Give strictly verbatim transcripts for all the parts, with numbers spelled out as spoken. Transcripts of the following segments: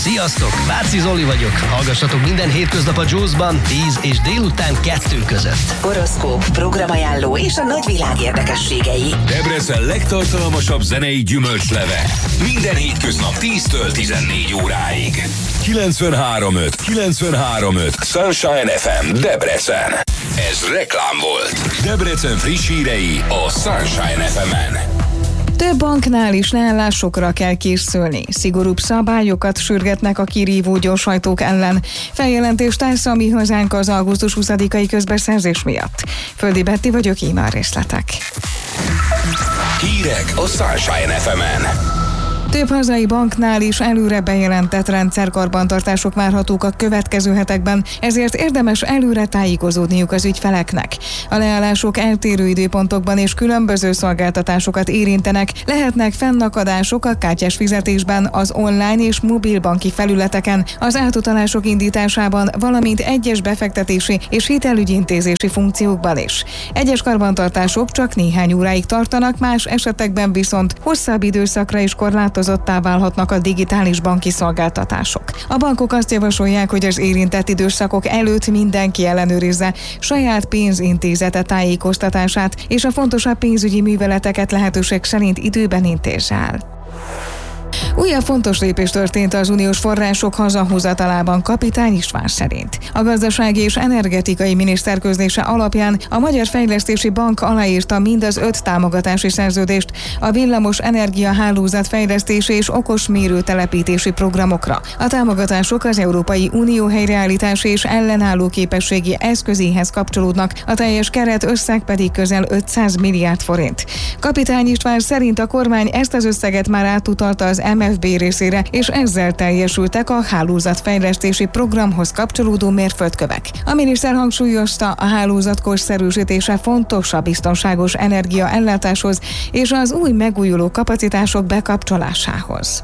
Sziasztok, Váci Zoli vagyok. Hallgassatok minden hétköznap a Juice-ban tíz és délután kettő között. Horoszkóp, programajánló és a nagyvilág érdekességei. Debrecen legtartalmasabb zenei gyümölcsleve. Minden hétköznap tíztől tizennégy óráig. kilencvenhárom öt, kilencvenhárom öt Sunshine ef em Debrecen. Ez reklám volt. Debrecen friss hírei a Sunshine ef emen. Több banknál is leállásokra kell készülni. Szigorúbb szabályokat sürgetnek a kirívó gyorsajtók ellen. Feljelentést tesz a Mi Hazánk az augusztus huszadikai közbeszerzés miatt. Földi Betti vagyok, íme a részletek. Hírek a Sunshine ef emen. Több hazai banknál is előre bejelentett rendszerkarbantartások várhatók a következő hetekben, ezért érdemes előre tájékozódniuk az ügyfeleknek. A leállások eltérő időpontokban és különböző szolgáltatásokat érintenek, lehetnek fennakadások a kártyás fizetésben, az online és mobilbanki felületeken, az átutalások indításában, valamint egyes befektetési és hitelügyintézési funkciókban is. Egyes karbantartások csak néhány óráig tartanak, más esetekben viszont hosszabb időszakra is korlátozottá válhatnak a digitális banki szolgáltatások. A bankok azt javasolják, hogy az érintett időszakok előtt mindenki ellenőrizze saját pénzintézete tájékoztatását, és a fontosabb pénzügyi műveleteket lehetőség szerint időben intézze el. Újabb fontos lépés történt az uniós források hazahozatalában Kapitány István szerint. A gazdasági és energetikai miniszter közlése alapján a Magyar Fejlesztési Bank aláírta mind az öt támogatási szerződést a villamos energiahálózat fejlesztési és okos mérőtelepítési programokra. A támogatások az Európai Unió helyreállítási és ellenálló képességi eszközéhez kapcsolódnak, a teljes keret összeg pedig közel ötszáz milliárd forint. Kapitány István szerint a kormány ezt az összeget már átutalta az em ef bé részére, és ezzel teljesültek a hálózatfejlesztési programhoz kapcsolódó mérföldkövek. A miniszter hangsúlyozta, a hálózat korszerűsítése fontos a biztonságos energiaellátáshoz és az új megújuló kapacitások bekapcsolásához.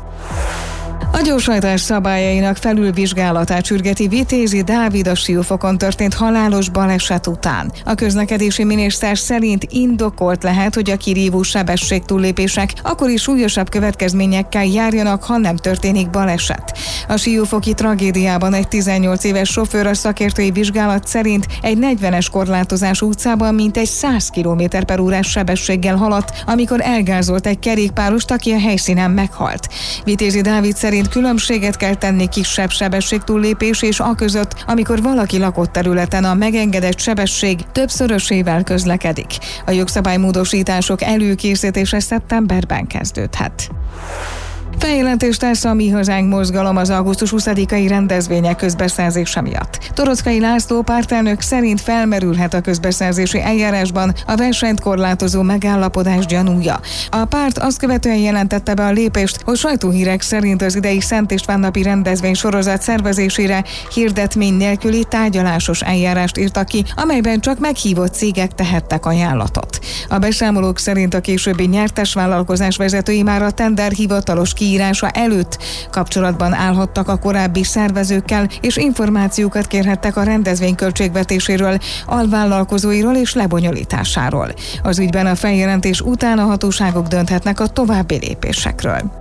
A gyorsajtás szabályainak felülvizsgálatát sürgeti Vitézi Dávid a Siófokon történt halálos baleset után. A közlekedési miniszter szerint indokolt lehet, hogy a kirívó sebességtúllépések akkor is súlyosabb következményekkel járjanak, ha nem történik baleset. A siófoki tragédiában egy tizennyolc éves sofőr a szakértői vizsgálat szerint egy negyvenes korlátozású utcában mintegy száz kilométer per órás sebességgel haladt, amikor elgázolt egy kerékpárost, aki a helyszínen meghalt. Vitézi Dávid szerint különbséget kell tenni kisebb sebességtúllépés és a között, amikor valaki lakott területen a megengedett sebesség többszörösével közlekedik. A jogszabálymódosítások előkészítése szeptemberben kezdődhet. Feljelentést tesz a Mi Hazánk mozgalom az augusztus huszadikai rendezvények közbeszerzése miatt. Toroczkai László pártelnök szerint felmerülhet a közbeszerzési eljárásban a versenyt korlátozó megállapodás gyanúja. A párt azt követően jelentette be a lépést, hogy sajtóhírek szerint az idei Szent István napi rendezvény sorozat szervezésére hirdetmény nélküli tárgyalásos eljárást írtak ki, amelyben csak meghívott cégek tehettek ajánlatot. A beszámolók szerint a későbbi nyertes vállalkozás vezetői már a tender hivatalos kiírása előtt kapcsolatban állhattak a korábbi szervezőkkel, és információkat kérhettek a rendezvény költségvetéséről, alvállalkozóiról és lebonyolításáról. Az ügyben a feljelentés után a hatóságok dönthetnek a további lépésekről.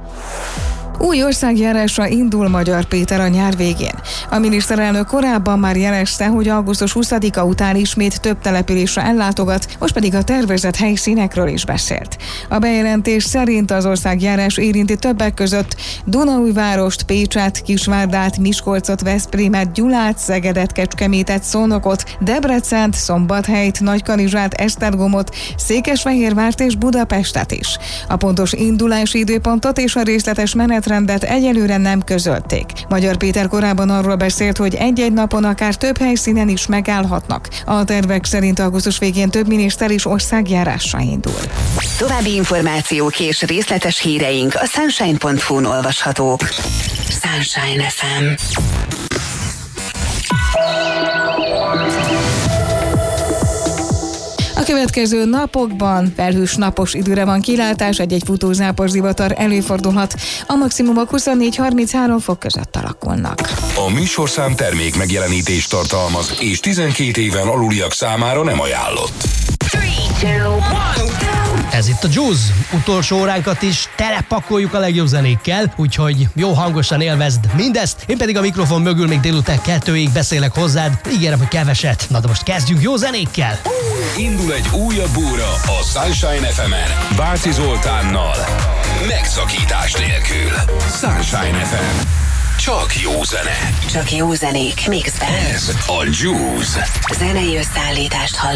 Új országjárásra indul Magyar Péter a nyár végén. A miniszterelnök korábban már jelezte, hogy augusztus huszadika után ismét több településre ellátogat, most pedig a tervezett helyszínekről is beszélt. A bejelentés szerint az országjárás érinti többek között Dunaújvárost, Pécset, Kisvárdát, Miskolcot, Veszprémet, Gyulát, Szegedet, Kecskemétet, Szónokot, Debrecent, Szombathelyt, Nagykanizsát, Esztergomot, Székesfehérvárt és Budapestet is. A pontos indulási időpontot és a részletes menetrendet egyelőre nem közölték. Magyar Péter korábban arról beszélt, hogy egy-egy napon akár több helyszínen is megállhatnak. A tervek szerint augusztus végén több miniszter is országjárásra indul. További információk és részletes híreink a sunshine pont hu-n olvashatók. Sunshine ef em. A következő napokban felhős napos időre van kilátás, egy-egy futózápor zivatar előfordulhat, a maximumok huszonnégy harminchárom fok között alakulnak. A műsorszám termék megjelenítést tartalmaz, és tizenkét éven aluliak számára nem ajánlott. three, two, one, go! Ez itt a Juice. Utolsó óránkat is telepakoljuk a legjobb zenékkel, úgyhogy jó hangosan élvezd mindezt. Én pedig a mikrofon mögül még délután kettőig beszélek hozzád. Ígérem, hogy keveset. Na de most kezdjünk jó zenékkel. Indul egy újabb óra a Sunshine ef emen. Bárci Zoltánnal. Megszakítás nélkül. Sunshine ef em. Csak jó zene. Csak jó zenék mixben. Ez a Juice. Zenei összeállítást hall.